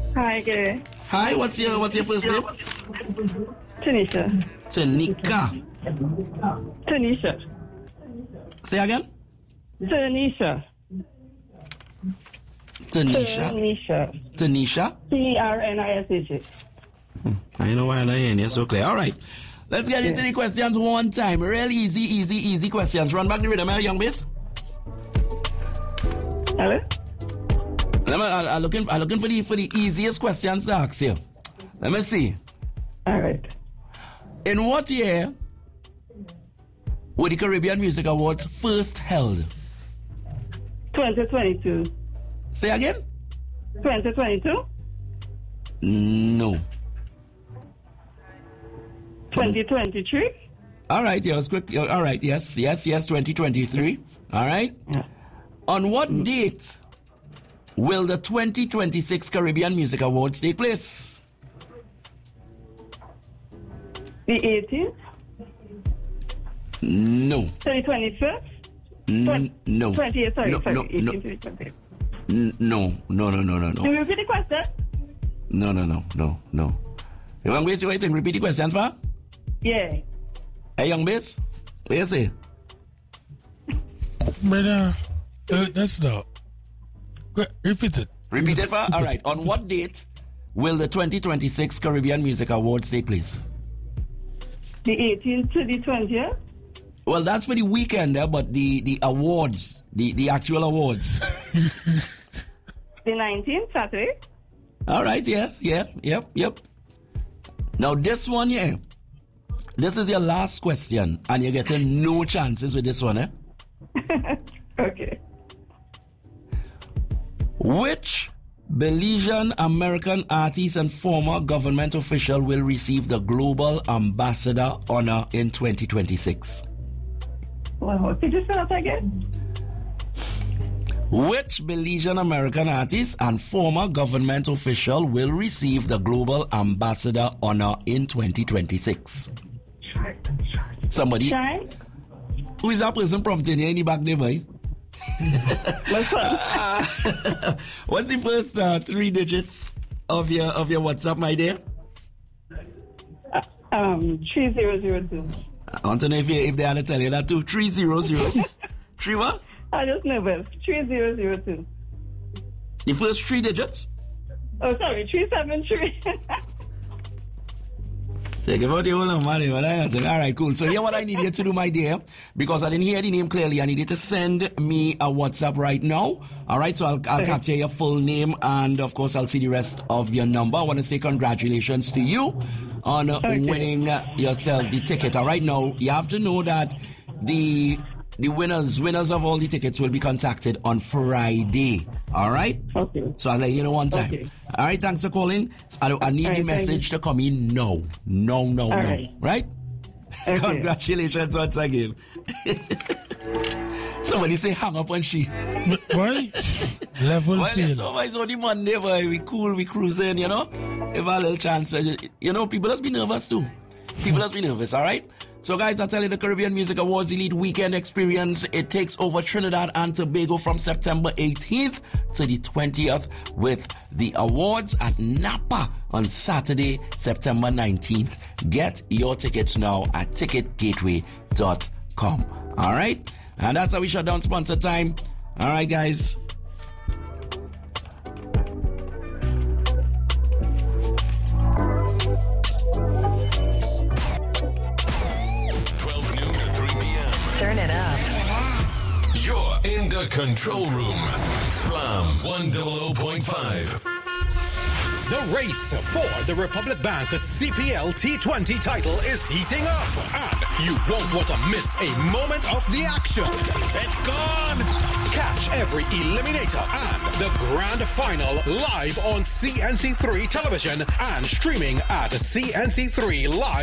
Hi, Gary. Hi, what's your first name? Tanisha. Tanika. Tanisha. Say again? Tanisha. Tanisha. Tanisha. Tanisha. TRNISH. I know why I'm not hearing you so clear. All right. Let's get into the questions one time. Real easy questions. Run back the rhythm, young miss. Hello? I'm looking for the easiest questions to ask you. Let me see. All right. In what year were the Caribbean Music Awards first held? 2022. Say again? 2022? No. 2023? All right, yeah, it was quick. All right, yes, 2023. All right. Yeah. On what date will the 2026 Caribbean Music Awards take place? The 18th? No. 2025? No. 28th, sorry. No. 18th to 20th. No. Can you repeat the question? No. You want to waste your waiting? Repeat the question, for? Yeah. Hey, young miss, what you say? Brother, that's not. Repeat it. Repeat it, for? All right. On what date will the 2026 Caribbean Music Awards take place? The 18th to the 20th? Well, that's for the weekend, but the awards, the actual awards. The 19th, Saturday? All right, yep. Now, this one here, this is your last question, and you're getting no chances with this one, eh? Okay. Which Belizean American artist and former government official will receive the Global Ambassador honor in 2026? Well, could you say that again? Which Belizean American artist and former government official will receive the Global Ambassador honor in 2026? Somebody. Shine? Who is that person prompting you in the back there, boy? What's up? What's the first 3 digits of your WhatsApp, my dear? 3002. I want to know if they had to tell you that too. 300. 3 what? I just nervous. 3002. The first 3 digits? Oh, sorry, 373. Check out the whole money, but all right, cool. So here what I need you to do, my dear, because I didn't hear the name clearly, I need you to send me a WhatsApp right now. All right, so I'll capture your full name, and of course I'll see the rest of your number. I want to say congratulations to you on winning yourself the ticket. All right, now you have to know that the winners of all the tickets will be contacted on Friday. All right? Okay. So I'll let you know one time. Okay. All right, thanks for calling. I need the message to come in no. Right? Okay. Congratulations once again. Somebody say hang up on she. Why? Level well, field. it's only Monday, boy. We cool, we cruising, you know? If I have a little chance, people just be nervous too. People just be nervous, all right? So guys, I tell you, the Caribbean Music Awards Elite Weekend Experience, it takes over Trinidad and Tobago from September 18th to the 20th with the awards at Napa on Saturday, September 19th. Get your tickets now at ticketgateway.com. All right? And that's how we shut down sponsor time. All right, guys. Turn it up. You're in the control room. Slam 100.5. The race for the Republic Bank CPL T20 title is heating up, and you won't want to miss a moment of the action. It's gone! Catch every eliminator and the grand final live on CNC3 television and streaming at CNC3 Live.